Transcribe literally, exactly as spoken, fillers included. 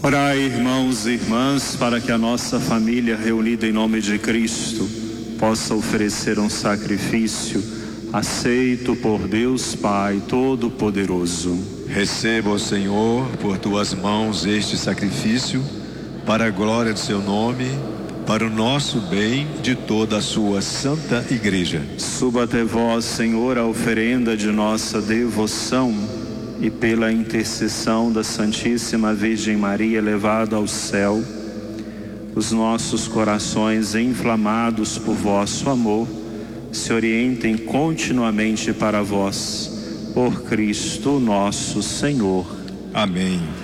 Orai, irmãos e irmãs, para que a nossa família reunida em nome de Cristo possa oferecer um sacrifício aceito por Deus Pai Todo-Poderoso. Receba, Senhor, por tuas mãos este sacrifício, para a glória do seu nome, para o nosso bem, de toda a sua santa igreja. Suba até vós, Senhor, a oferenda de nossa devoção, e pela intercessão da Santíssima Virgem Maria elevada ao céu, os nossos corações inflamados por vosso amor se orientem continuamente para vós, por Cristo nosso Senhor. Amém.